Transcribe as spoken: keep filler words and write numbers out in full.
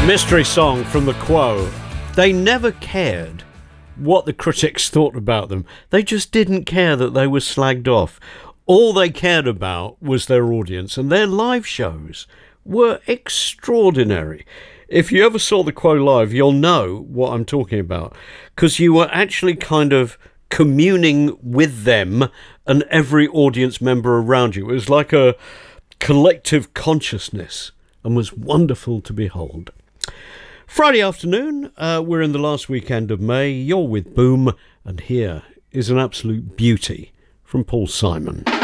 Mystery song from the Quo. They never cared what the critics thought about them. They just didn't care that they were slagged off. All they cared about was their audience, and their live shows were extraordinary. If you ever saw the Quo live, you'll know what I'm talking about, because you were actually kind of communing with them and every audience member around you. It was like a collective consciousness and was wonderful to behold. Friday afternoon, uh, we're in the last weekend of May. You're with Boom, and here is an absolute beauty from Paul Simon.